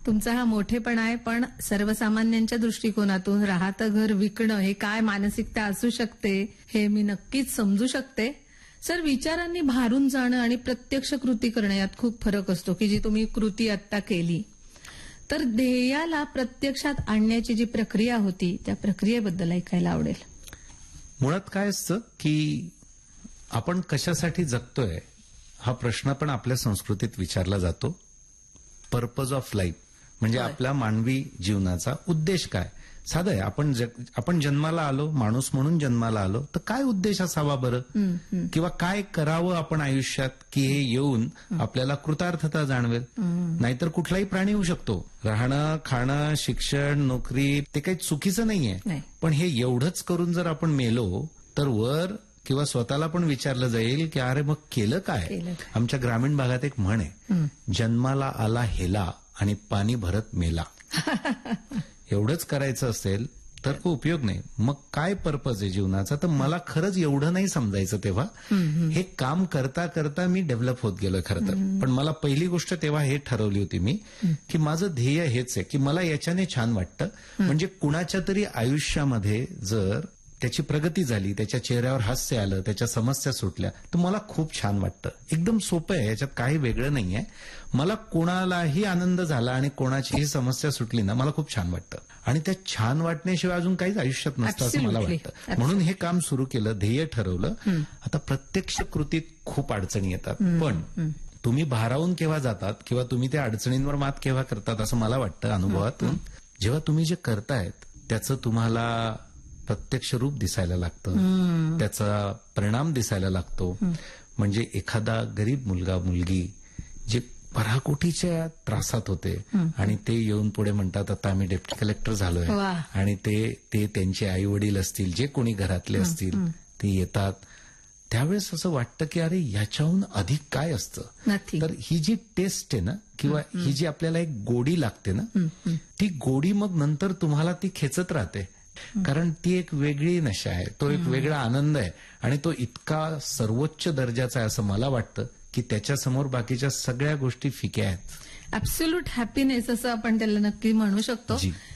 तुमचा हा मोठेपणा आहे, पण सर्वसामान्यांच्या दृष्टिकोनातून राहतं घर विकणं हे काय मानसिकता असू शकते हे मी नक्कीच समजू शकते. सर, विचारांनी भारून जाणं आणि प्रत्यक्ष कृती करणं यात खूप फरक असतो, की जी तुम्ही कृती आत्ता केली. तर ध्येयाला प्रत्यक्षात आणण्याची जी प्रक्रिया होती त्या प्रक्रियेबद्दल ऐकायला आवडेल. मुळात काय असतं की आपण कशासाठी जगतोय हा प्रश्न पण आपल्या संस्कृतीत विचारला जातो. पर्पज ऑफ लाईफ म्हणजे आपल्या मानवी जीवनाचा उद्देश काय. साधं आहे, आपण जन्माला आलो, माणूस म्हणून जन्माला आलो, तर काय उद्देश असावा बरं, किंवा काय करावं आपण आयुष्यात की हे येऊन आपल्याला कृतार्थता जाणवेल. नाहीतर कुठलाही प्राणी होऊ शकतो. राहणं, खाणं, शिक्षण, नोकरी ते काही चुकीचं नाहीये, पण हे एवढंच करून जर आपण मेलो तर वर किंवा स्वतःला पण विचारलं जाईल की अरे मग केलं काय. आमच्या ग्रामीण भागात एक म्हण आहे, जन्माला आला हेला आणि पाणी भरत मेला. एवढंच करायचं असेल तर खूप उपयोग नाही. मग काय पर्पज आहे जीवनाचा, तर मला खरंच एवढं नाही समजायचं तेव्हा. हे काम करता करता मी डेव्हलप होत गेलोय खरं तर. पण मला पहिली गोष्ट तेव्हा हे ठरवली होती मी की माझं ध्येय हेच आहे की मला याच्याने छान वाटतं. म्हणजे कुणाच्या तरी आयुष्यामध्ये जर त्याची प्रगती झाली, त्याच्या चेहऱ्यावर हास्य आलं, त्याच्या समस्या सुटल्या, तर मला खूप छान वाटतं. एकदम सोपं आहे, याच्यात काही वेगळं नाहीये. मला कोणालाही आनंद झाला आणि कोणाचीही समस्या सुटली ना, मला खूप छान वाटतं. आणि त्या छान वाटण्याशिवाय अजून काहीच आयुष्यात नसतं असं मला वाटतं. म्हणून हे काम सुरू केलं, ध्येय ठरवलं. आता प्रत्यक्ष कृतीत खूप अडचणी येतात, पण तुम्ही भारावून केव्हा जातात किंवा तुम्ही त्या अडचणींवर मात केव्हा करतात असं मला वाटतं अनुभवातून. जेव्हा तुम्ही जे करतायत त्याचं तुम्हाला प्रत्यक्ष रूप दिसायला लागतं, त्याचा परिणाम दिसायला लागतो. म्हणजे एखादा गरीब मुलगा मुलगी जे पराकोटीच्या त्रासात होते आणि ते येऊन पुढे म्हणतात आता आम्ही डेप्टी कलेक्टर झालोय, आणि ते त्यांचे आई वडील असतील, जे कोणी घरातले असतील ते येतात, त्यावेळेस असं वाटतं की अरे याच्याहून अधिक काय असतं. तर ही जी टेस्ट आहे ना, किंवा ही जी आपल्याला एक गोडी लागते ना, ती गोडी मग नंतर तुम्हाला ती खेचत राहते. कारण ती एक वेगळी नशा आहे, तो एक वेगळा आनंद आहे, आणि तो इतका सर्वोच्च दर्जाचा आहे असं मला वाटतं की त्याच्यासमोर बाकीच्या सगळ्या गोष्टी फिक्या आहेत. ऍब्सोल्यूट हॅपीनेस असं आपण त्याला नक्की म्हणू शकतो.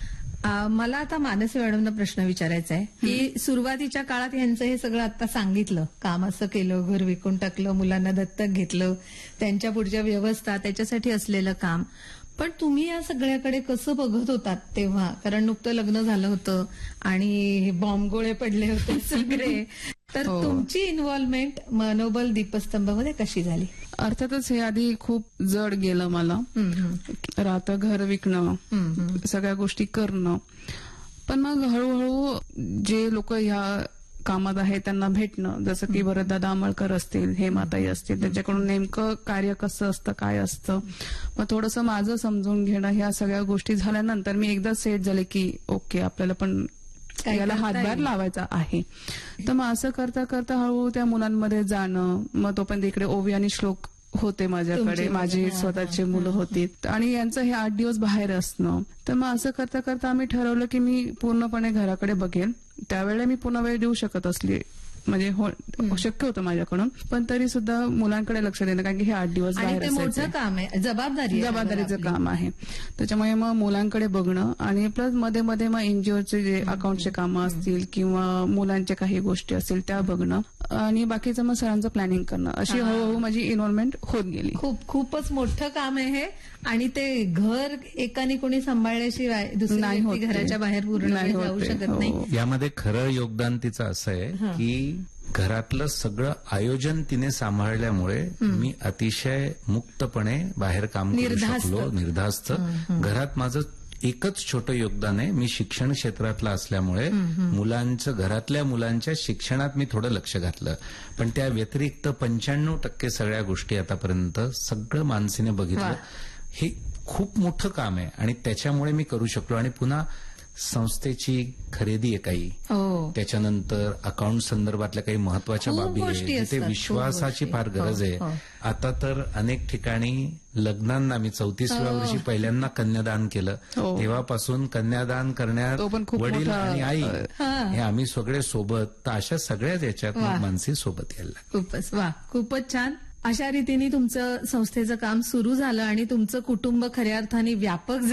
मला आता मानसी मॅडमना प्रश्न विचारायचा आहे की सुरुवातीच्या काळात यांचं हे सगळं आता सांगितलं, काम असं केलं, घर विकून टाकलं, मुलांना दत्तक घेतलं, त्यांच्या पुढच्या व्यवस्था, त्याच्यासाठी असलेलं काम, पण तुम्ही या सगळ्याकडे कसं बघत होतात तेव्हा? कारण नुकतं लग्न झालं होतं आणि बॉम्बगोळे पडले होते सगळे. तर तुमची इन्व्हॉल्वमेंट मनोबल दीपस्तंभामध्ये कशी झाली? अर्थातच हे आधी खूप जड गेलं मला, राहतं घर विकणं, सगळ्या गोष्टी करणं. पण मग हळूहळू जे लोक ह्या कामात आहे त्यांना भेटणं, जसं की भरतदादा अमळकर असतील, हेमाताई असतील, त्यांच्याकडून नेमकं कार्य कसं असतं, काय असतं, मग थोडंसं माझं समजून घेणं, ह्या सगळ्या गोष्टी झाल्यानंतर मी एकदा सेट झाले की ओके आपल्याला पण याला हातभार लावायचा आहे. तर मग असं करता करता हळूहळू त्या मुलांमध्ये जाणं, मग तोपर्यंत इकडे ओवी आणि श्लोक होते माझ्याकडे, माझी स्वतःची मुलं होती, आणि यांचं हे 8 दिवस बाहेर असणं. तर मग असं करता करता आम्ही ठरवलं की मी पूर्णपणे घराकडे बघेन. त्यावेळेला मी पूर्ण वेळ देऊ शकत असली म्हणजे शक्य होतं माझ्याकडून, पण तरी सुद्धा मुलांकडे लक्ष देणं, कारण की हे 8 दिवस बाहेर असायचं काम आहे, जबाबदारीचं काम आहे. त्याच्यामुळे मग मुलांकडे बघणं, आणि प्लस मध्ये मध्ये मग एनजीओचे जे अकाउंटचे कामं असतील किंवा मुलांच्या काही गोष्टी असतील त्या बघणं, आणि बाकीचं मग सरांचं प्लॅनिंग करणं, अशी हळूहळू माझी इन्व्हॉल्वमेंट होत गेली. खूपच मोठं काम आहे हे, आणि ते घर एकाने कोणी सांभाळल्याशिवाय दुसरी व्यक्ती घराच्या बाहेर पूर्ण जाऊ शकत नाही. यामध्ये खरं योगदान तिचं असं आहे की घरातलं सगळं आयोजन तिने सांभाळल्यामुळे मी अतिशय मुक्तपणे बाहेर काम करू शकलो, निर्धास्त. घरात माझं एकच छोटं योगदान आहे, मी शिक्षण क्षेत्रातला असल्यामुळे घरातल्या मुलांच्या शिक्षणात मी थोडं लक्ष घातलं. पण त्या व्यतिरिक्त 95% सगळ्या गोष्टी आतापर्यंत सगळं मानसीने बघितलं. हे खूप मोठं काम आहे आणि त्याच्यामुळे मी करू शकलो. आणि पुन्हा संस्थेची खरेदी आहे काही, त्याच्यानंतर अकाउंट संदर्भातल्या काही महत्वाच्या बाबी आहे, तिथे विश्वासाची फार गरज आहे. आता तर अनेक ठिकाणी लग्नांना मी 34व्या वर्षी पहिल्यांदा कन्यादान केलं, तेव्हापासून कन्यादान करण्यात वडील आणि आई हे आम्ही सगळे सोबत. तर अशा सगळ्याच याच्यात मानसी सोबत यायला. खूपच वा, खूपच छान. अशा रीतीने तुमचं संस्थेचं काम सुरू झालं आणि तुमचं कुटुंब खऱ्या अर्थाने व्यापक